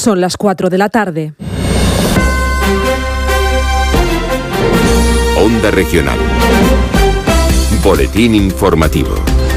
Son las 4 de la tarde. Onda Regional. Boletín informativo.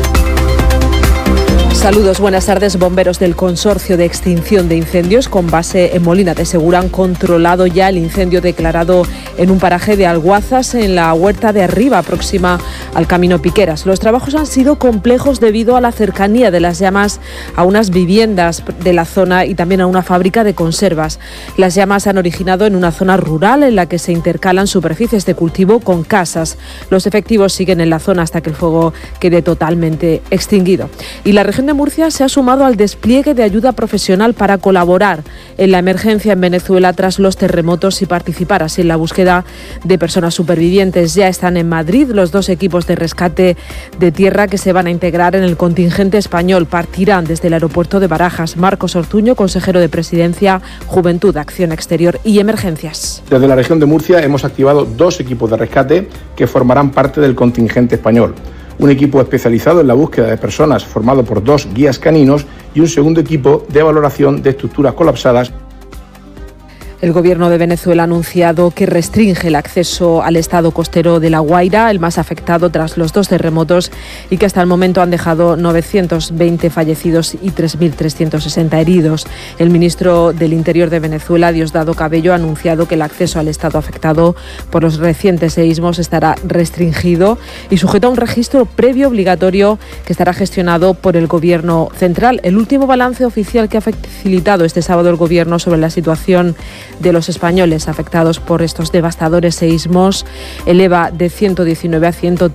Saludos, buenas tardes. Bomberos del Consorcio de Extinción de Incendios con base en Molina de Segura han controlado ya el incendio declarado en un paraje de Alguazas en la Huerta de Arriba, próxima al Camino Piqueras. Los trabajos han sido complejos debido a la cercanía de las llamas a unas viviendas de la zona y también a una fábrica de conservas. Las llamas se han originado en una zona rural en la que se intercalan superficies de cultivo con casas. Los efectivos siguen en la zona hasta que el fuego quede totalmente extinguido. Y la región de Murcia se ha sumado al despliegue de ayuda profesional para colaborar en la emergencia en Venezuela tras los terremotos y participar así en la búsqueda de personas supervivientes. Ya están en Madrid los 2 equipos de rescate de tierra que se van a integrar en el contingente español. Partirán desde el aeropuerto de Barajas. Marcos Ortuño, consejero de Presidencia, Juventud, Acción Exterior y Emergencias. Desde la región de Murcia hemos activado 2 equipos de rescate que formarán parte del contingente español. Un equipo especializado en la búsqueda de personas formado por 2 guías caninos y un segundo equipo de valoración de estructuras colapsadas. El Gobierno de Venezuela ha anunciado que restringe el acceso al estado costero de La Guaira, el más afectado tras los 2 terremotos, y que hasta el momento han dejado 920 fallecidos y 3.360 heridos. El ministro del Interior de Venezuela, Diosdado Cabello, ha anunciado que el acceso al estado afectado por los recientes seísmos estará restringido y sujeto a un registro previo obligatorio que estará gestionado por el Gobierno central. El último balance oficial que ha facilitado este sábado el Gobierno sobre la situación de los españoles afectados por estos devastadores seísmos eleva de 119 a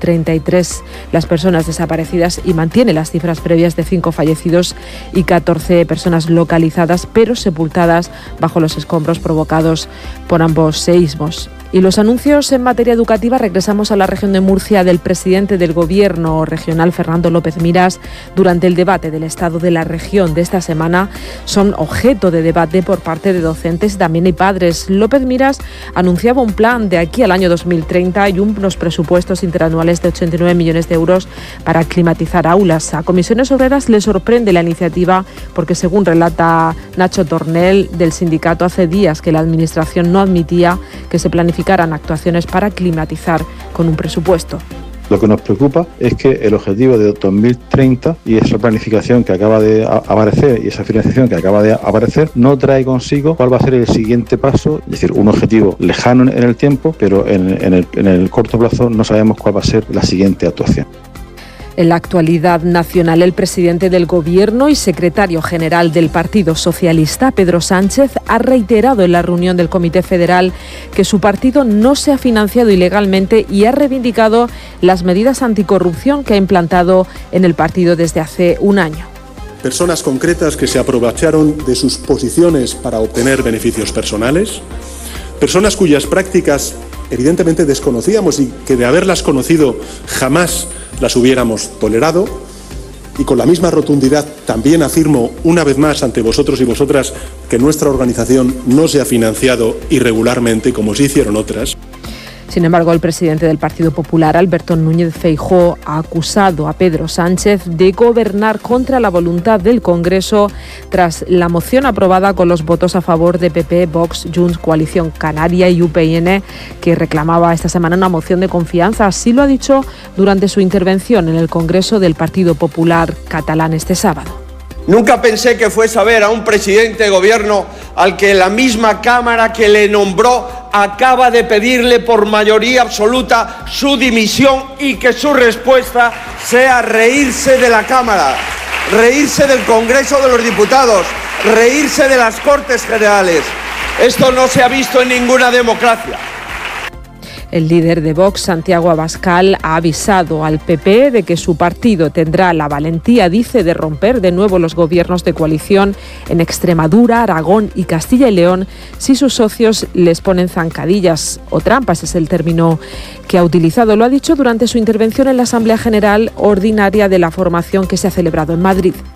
133 las personas desaparecidas y mantiene las cifras previas de 5 fallecidos y 14 personas localizadas pero sepultadas bajo los escombros provocados por ambos seísmos. Y los anuncios en materia educativa, regresamos a la región de Murcia del presidente del Gobierno regional, Fernando López Miras, durante el debate del estado de la región de esta semana. Son objeto de debate por parte de docentes también y padres. López Miras anunciaba un plan de aquí al año 2030 y unos presupuestos interanuales de 89 millones de euros para climatizar aulas. A Comisiones Obreras le sorprende la iniciativa porque, según relata Nacho Tornel del sindicato, hace días que la Administración no admitía que se planificaran actuaciones para climatizar con un presupuesto. Lo que nos preocupa es que el objetivo de 2030 y esa planificación que acaba de aparecer y esa financiación que acaba de aparecer no trae consigo cuál va a ser el siguiente paso, es decir, un objetivo lejano en el tiempo, pero en el corto plazo no sabemos cuál va a ser la siguiente actuación. En la actualidad nacional, el presidente del Gobierno y secretario general del Partido Socialista, Pedro Sánchez, ha reiterado en la reunión del Comité Federal que su partido no se ha financiado ilegalmente y ha reivindicado las medidas anticorrupción que ha implantado en el partido desde hace un año. Personas concretas que se aprovecharon de sus posiciones para obtener beneficios personales, personas cuyas prácticas evidentemente desconocíamos y que de haberlas conocido jamás las hubiéramos tolerado, y con la misma rotundidad también afirmo una vez más ante vosotros y vosotras que nuestra organización no se ha financiado irregularmente como sí hicieron otras. Sin embargo, el presidente del Partido Popular, Alberto Núñez Feijóo, ha acusado a Pedro Sánchez de gobernar contra la voluntad del Congreso tras la moción aprobada con los votos a favor de PP, Vox, Junts, Coalición Canaria y UPN, que reclamaba esta semana una moción de confianza. Así lo ha dicho durante su intervención en el Congreso del Partido Popular catalán este sábado. Nunca pensé que fuese a ver a un presidente de gobierno al que la misma Cámara que le nombró acaba de pedirle por mayoría absoluta su dimisión y que su respuesta sea reírse de la Cámara, reírse del Congreso de los Diputados, reírse de las Cortes Generales. Esto no se ha visto en ninguna democracia. El líder de Vox, Santiago Abascal, ha avisado al PP de que su partido tendrá la valentía, dice, de romper de nuevo los gobiernos de coalición en Extremadura, Aragón y Castilla y León si sus socios les ponen zancadillas o trampas, es el término que ha utilizado. Lo ha dicho durante su intervención en la Asamblea General Ordinaria de la formación que se ha celebrado en Madrid.